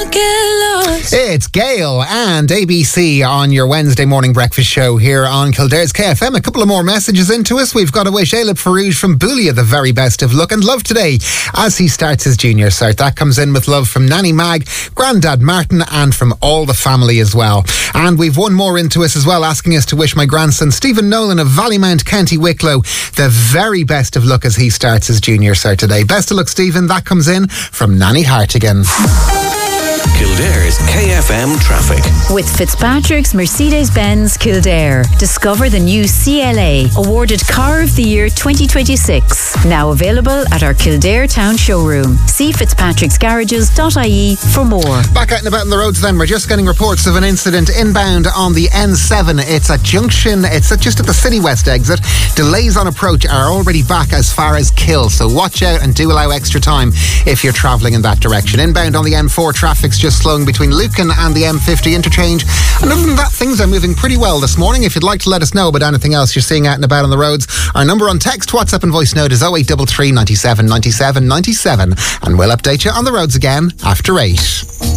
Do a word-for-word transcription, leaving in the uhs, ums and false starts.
Don't get lost. It's Gail and A B C on your Wednesday morning breakfast show here on Kildare's K F M. A couple of more messages into us. We've got to wish Ailib Farouj from Boolia the very best of luck and love today as he starts his junior cert. That comes in with love from Nanny Mag, Grandad Martin and from all the family as well. And we've one more into us as well, asking us to wish my grandson Stephen Nolan of Vallymount, County Wicklow the very best of luck as he starts his junior cert today. Best of luck, Stephen. That comes in from Nanny Hartigan. Kildare's K F M traffic. With Fitzpatrick's Mercedes-Benz Kildare. Discover the new C L A, awarded Car of the Year twenty twenty-six. Now available at our Kildare Town showroom. See fitzpatricks garages dot I E for more. Back out and about on the roads then. We're just getting reports of an incident inbound on the N seven. It's at Junction, it's at just at the City West exit. Delays on approach are already back as far as Kill, so watch out and do allow extra time if you're travelling in that direction. Inbound on the N four, traffic's just slowing between Lucan and the M fifty interchange. And other than that, things are moving pretty well this morning. If you'd like to let us know about anything else you're seeing out and about on the roads, our number on text, WhatsApp and voice note is oh eight three three, ninety-seven, ninety-seven, ninety-seven, and we'll update you on the roads again after eight.